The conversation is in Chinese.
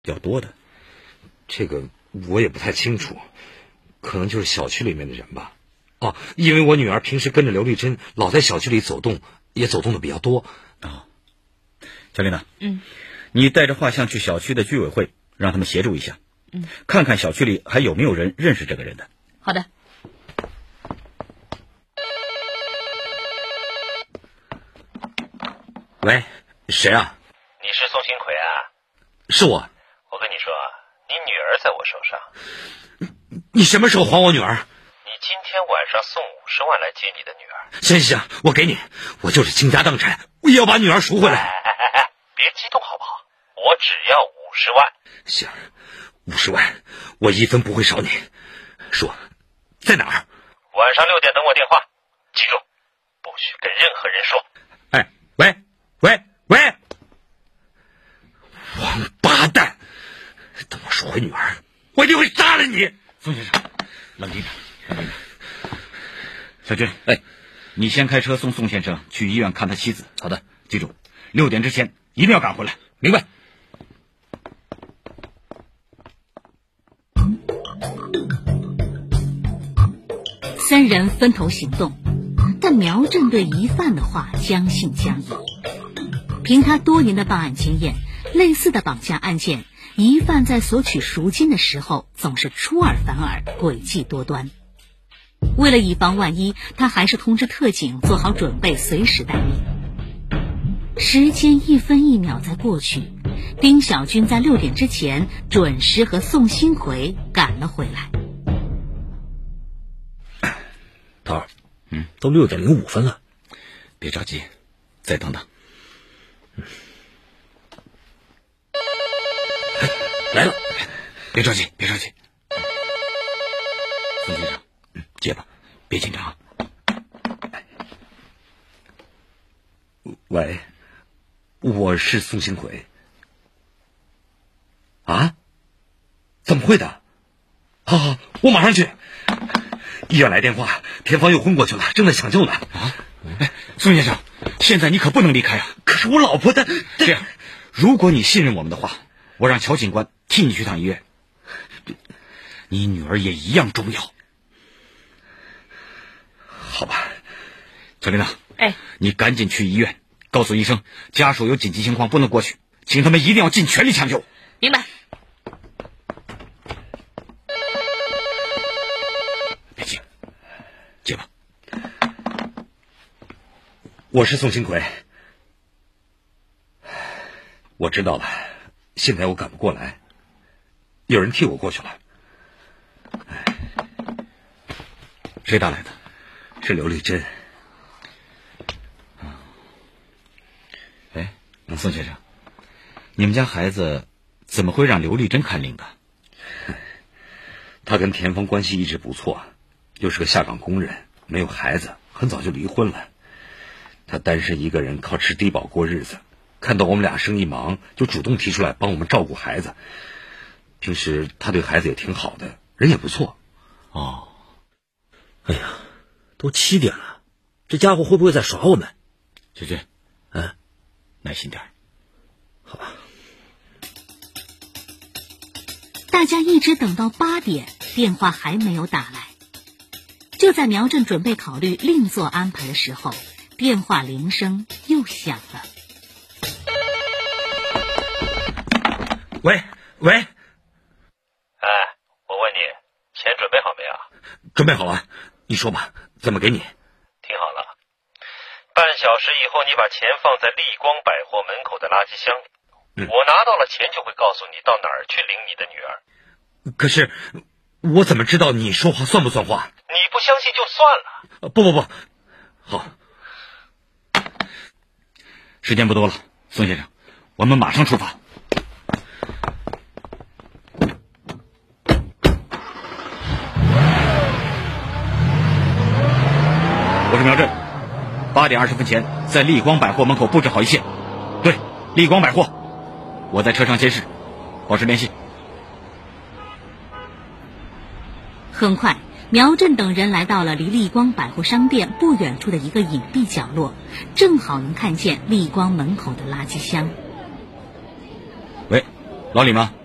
要多的。 这个我也不太清楚，可能就是小区里面的人吧。哦，因为我女儿平时跟着刘丽珍老在小区里走动，也走动的比较多。 啊，小丽娜，你带着画像去小区的居委会，让他们协助一下，看看小区里还有没有人认识这个人的。 好的。 喂，谁啊？ 你是宋新奎啊？ 是我。 我跟你说，你女儿在我手上。 你什么时候还我女儿？ 你今天晚上送50万来接你的女儿。 行，我给你，我就是倾家荡产，我也要把女儿赎回来。 哎，别激动好不好？我只要50万。 行，50万，我一分不会少你。说，在哪儿？ 晚上6点等我电话，记住，不许跟任何人说。 哎，喂，王八蛋！等我赎回女儿，我一定会杀了你！ 宋先生，冷静点。小军，你先开车送宋先生去医院看他妻子。好的，记住，6点之前一定要赶回来。 明白。 三人分头行动，但苗振对疑犯的话将信将疑。凭他多年的办案经验，类似的绑架案件，疑犯在索取赎金的时候总是出尔反尔，诡计多端。为了以防万一，他还是通知特警做好准备，随时待命。时间一分一秒在过去，丁小军在6点之前准时和宋新奎赶了回来。 头儿，都6点05分了， 别着急，再等等。 来了， 别着急。宋先生，接吧，别紧张。 喂，我是宋新奎。啊？怎么会的？好，我马上去。医院来电话，田芳又昏过去了，正在抢救呢。 宋先生，现在你可不能离开啊！ 可是我老婆她这样，如果你信任我们的话，我让乔警官替你去趟医院。你女儿也一样重要。 好吧。 小琳娜，你赶紧去医院，告诉医生家属有紧急情况不能过去，请他们一定要尽全力抢救。 明白。 别急，接吧。 我是宋新奎。我知道了，现在我赶不过来，有人替我过去了。 谁打来的？ 是刘丽珍。 宋先生，你们家孩子怎么会让刘丽珍看病的？ 他跟田芳关系一直不错，又是个下岗工人，没有孩子，很早就离婚了。他单身一个人，靠吃低保过日子。看到我们俩生意忙，就主动提出来帮我们照顾孩子。平时他对孩子也挺好的，人也不错。 哦，哎呀，都7点了，这家伙会不会在耍我们？ 小军，耐心点。 好吧。 大家一直等到8点，电话还没有打来。就在苗振准备考虑另做安排的时候，电话铃声又响了。 喂， 我问你，钱准备好没有？ 准备好了，你说吧，怎么给你？ 听好了，半小时以后你把钱放在丽光百货门口的垃圾箱里，我拿到了钱就会告诉你到哪儿去领你的女儿。 可是我怎么知道你说话算不算话？ 你不相信就算了。 不，好。 时间不多了，宋先生，我们马上出发。我是苗振，8点20分前在丽光百货门口布置好一切。对，丽光百货，我在车上监视，保持联系。 很快，苗振等人来到了离丽光百货商店不远处的一个隐蔽角落，正好能看见丽光门口的垃圾箱。 喂，老李吗？